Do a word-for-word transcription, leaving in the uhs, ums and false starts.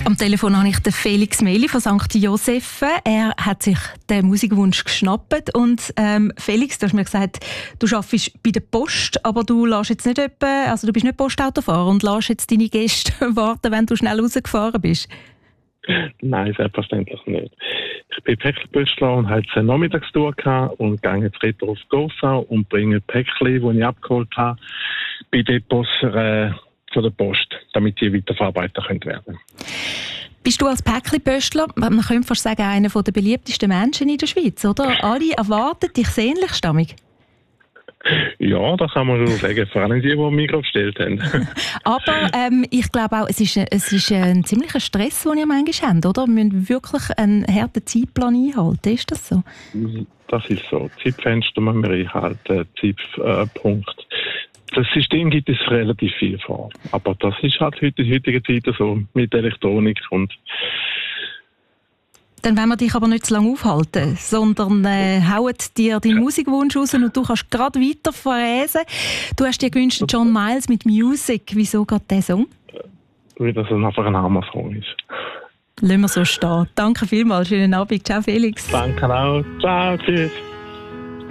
Am Telefon habe ich den Felix Meli von Sankt Josephen. Er hat sich den Musikwunsch geschnappt. Und ähm, Felix, du hast mir gesagt, du arbeitest bei der Post, aber du lässt jetzt nicht etwa, also du bist nicht Postautofahrer und lässt jetzt deine Gäste warten, wenn du schnell rausgefahren bist. Nein, selbstverständlich nicht. Ich bin Päckchenbüschler und hatte eine Nachmittagstour und gehe jetzt retour auf Gossau und bringe Päckchen, die ich abgeholt habe, bei Depots äh, von der Post, damit die weiterverarbeitet werden können. Bist du als Päckchenbüschler, man könnte fast sagen, einer der beliebtesten Menschen in der Schweiz, oder? Alle erwarten dich sehnlichst damit. Ja, das kann man schon sagen, vor allem die, die mich aufgestellt haben. Aber ähm, ich glaube auch, es ist, es ist ein ziemlicher Stress, den ihr manchmal habt, oder? Wir müssen wirklich einen harten Zeitplan einhalten, ist das so? Das ist so. Zeitfenster müssen wir einhalten, Zeitpunkt. Das System gibt es relativ viel vor. Aber das ist halt heute in der heutigen Zeit so, mit Elektronik und dann wollen wir dich aber nicht zu lange aufhalten, sondern äh, hauen dir deinen Musikwunsch raus und du kannst gerade weiter fräsen. Du hast dir gewünscht John Miles mit Music. Wieso geht dieser Song? Weil das einfach ein Hammer-Song ist. Lassen wir so stehen. Danke vielmals. Schönen Abend. Ciao, Felix. Danke auch. Ciao, tschüss.